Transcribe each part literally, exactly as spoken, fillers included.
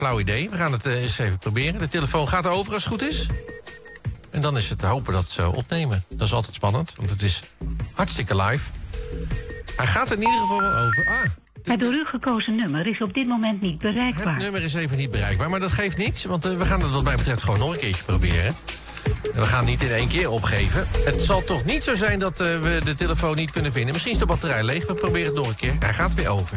Flauw idee. We gaan het uh, eens even proberen. De telefoon gaat over als het goed is. En dan is het te hopen dat ze opnemen. Dat is altijd spannend, want het is hartstikke live. Hij gaat er in ieder geval wel over. Ah, het door u gekozen nummer is op dit moment niet bereikbaar. Het nummer is even niet bereikbaar, maar dat geeft niets. Want uh, we gaan het wat mij betreft gewoon nog een keertje proberen. En we gaan niet in één keer opgeven. Het zal toch niet zo zijn dat uh, we de telefoon niet kunnen vinden. Misschien is de batterij leeg, we proberen het nog een keer. Hij gaat weer over.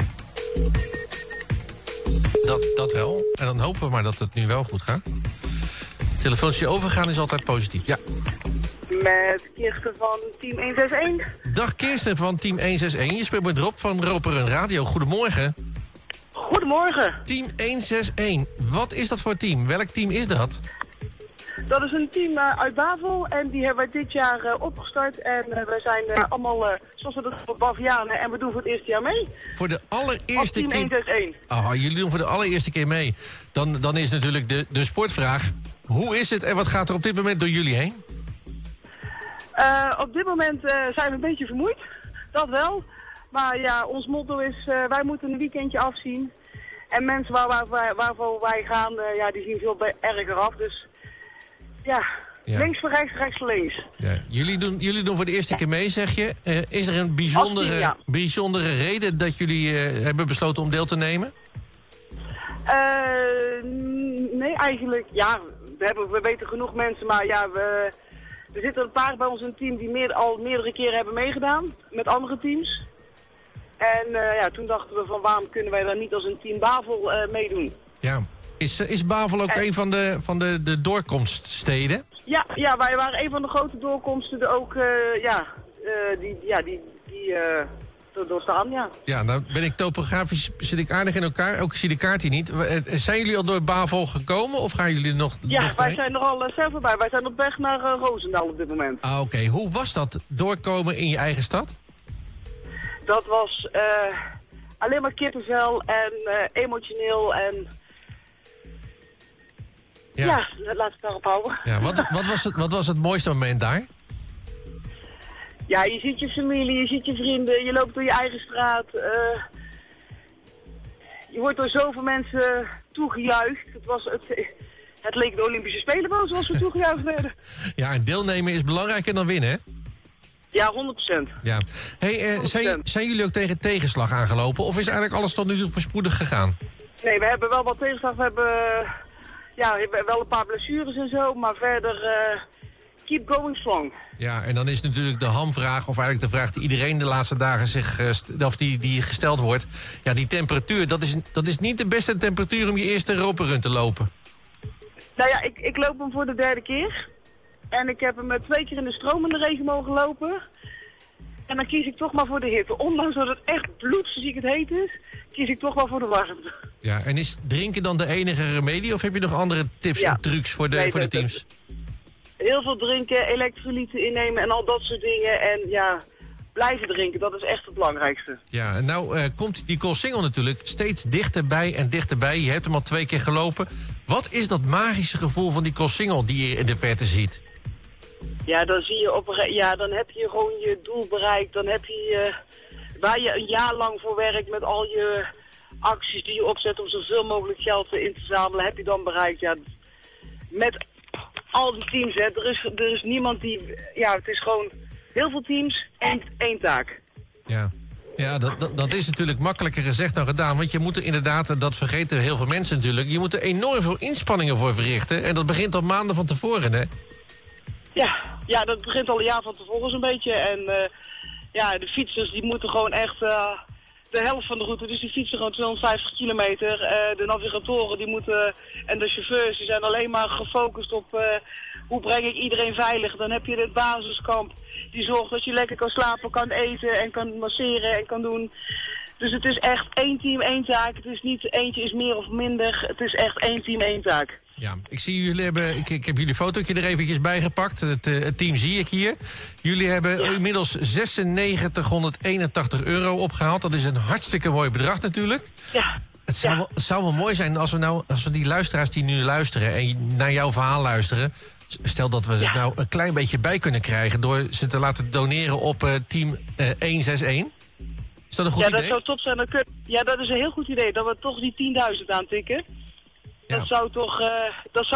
Dat, dat wel. En dan hopen we maar dat het nu wel goed gaat. Telefoontje overgaan is altijd positief, ja. Met Kirsten van Team honderdeenenzestig. Dag Kirsten van Team honderdeenenzestig. Je speelt met Rob van Roperen Radio. Goedemorgen. Goedemorgen. Team honderdenzestig. Wat is dat voor team? Welk team is dat? Dat is een team uh, uit Bavel en die hebben wij dit jaar uh, opgestart. En uh, we zijn uh, allemaal, uh, zoals we dat voor Bavianen, en we doen voor het eerste jaar mee. Voor de allereerste team keer... honderdenzestig. Oh, jullie doen voor de allereerste keer mee. Dan, dan is natuurlijk de, de sportvraag. Hoe is het en wat gaat er op dit moment door jullie heen? Uh, op dit moment uh, zijn we een beetje vermoeid. Dat wel. Maar ja, ons motto is, uh, wij moeten een weekendje afzien. En mensen waar, waar, waar, waarvoor wij gaan, uh, ja, die zien veel erger af. Dus ja, ja. Links voor rechts, rechts voor links. Ja. Jullie, doen, jullie doen voor de eerste keer mee, zeg je. Uh, is er een bijzondere, achttien, ja. bijzondere reden dat jullie uh, hebben besloten om deel te nemen? Uh, nee, eigenlijk, ja, we, hebben, we weten genoeg mensen, maar ja, we, er zitten een paar bij ons in het team die meer, al meerdere keren hebben meegedaan met andere teams. En uh, ja, toen dachten we van waarom kunnen wij dan niet als een team Bavel uh, meedoen. Ja, is, is Bavel ook en... een van de, van de, de doorkomststeden? Ja, ja, wij waren een van de grote doorkomsten die ook, uh, ja, uh, die, ja, die, die uh, doorstaan, ja. Ja, nou ben ik topografisch, zit ik aardig in elkaar, ook zie de kaart hier niet. Zijn jullie al door Bavel gekomen of gaan jullie nog... Ja, nog wij heen? zijn er al uh, zelf voorbij. Wij zijn op weg naar uh, Roosendaal op dit moment. Ah, oké. Okay. Hoe was dat, doorkomen in je eigen stad? Dat was uh, alleen maar kippenvel en uh, emotioneel en... Ja, ja laat ik daarop houden. Ja, wat, wat, was het, wat was het mooiste moment daar? Ja, je ziet je familie, je ziet je vrienden, je loopt door je eigen straat. Uh, je wordt door zoveel mensen toegejuicht. Het, was het, het leek de Olympische Spelen wel zoals we toegejuicht werden. Ja, en deelnemen is belangrijker dan winnen, hè? Ja, honderd procent. Ja. Hey, uh, zijn, zijn jullie ook tegen tegenslag aangelopen? Of is eigenlijk alles tot nu toe voorspoedig gegaan? Nee, we hebben wel wat tegenslag. We hebben, uh, ja, we hebben wel een paar blessures en zo. Maar verder, uh, keep going strong. Ja, en dan is natuurlijk de hamvraag, of eigenlijk de vraag die iedereen de laatste dagen zich, uh, of die, die gesteld wordt. Ja, die temperatuur, dat is, dat is niet de beste temperatuur om je eerste Roperun te lopen. Nou ja, ik, ik loop hem voor de derde keer. En ik heb hem twee keer in de stromende regen mogen lopen. En dan kies ik toch maar voor de hitte. Ondanks dat het echt bloedziek het heet is, kies ik toch wel voor de warmte. Ja, en is drinken dan de enige remedie? Of heb je nog andere tips ja. en trucs voor de, nee, voor de dat, teams? Heel veel drinken, elektrolyten innemen en al dat soort dingen. En ja, blijven drinken, dat is echt het belangrijkste. Ja, en nou uh, komt die Coolsingel natuurlijk steeds dichterbij en dichterbij. Je hebt hem al twee keer gelopen. Wat is dat magische gevoel van die Coolsingel die je in de verte ziet? Ja, dan zie je op ja, dan heb je gewoon je doel bereikt. Dan heb je uh, waar je een jaar lang voor werkt met al je acties die je opzet om zoveel mogelijk geld in te zamelen, heb je dan bereikt. Ja, met al die teams, hè. Er is, er is niemand die, ja, het is gewoon heel veel teams, één, één taak. Ja. Ja, dat, dat, dat is natuurlijk makkelijker gezegd dan gedaan. Want je moet er inderdaad, dat vergeten heel veel mensen natuurlijk, je moet er enorm veel inspanningen voor verrichten. En dat begint al maanden van tevoren, hè? Ja, ja, dat begint al een jaar van tevoren zo'n beetje. En uh, ja, de fietsers die moeten gewoon echt uh, de helft van de route, dus die fietsen gewoon tweehonderdvijftig kilometer. Uh, de navigatoren die moeten, en de chauffeurs die zijn alleen maar gefocust op uh, hoe breng ik iedereen veilig. Dan heb je het basiskamp die zorgt dat je lekker kan slapen, kan eten en kan masseren en kan doen. Dus het is echt één team, één taak. Het is niet eentje is meer of minder. Het is echt één team, één taak. Ja, ik zie jullie hebben, ik, ik heb jullie fotootje er eventjes bij gepakt. Het, het team zie ik hier. Jullie hebben ja. inmiddels zesennegentighonderdeenentachtig euro opgehaald. Dat is een hartstikke mooi bedrag natuurlijk. Ja. Het zou, ja. wel, het zou wel mooi zijn als we nou, als we die luisteraars die nu luisteren en naar jouw verhaal luisteren. Stel dat we ze ja. nou een klein beetje bij kunnen krijgen door ze te laten doneren op uh, team uh, honderdenzestig. Is dat een goed ja, idee? Dat zou top zijn. Dan kun... Ja, dat is een heel goed idee. Dat we toch die tienduizend aantikken. dat zou toch... Uh, dat zou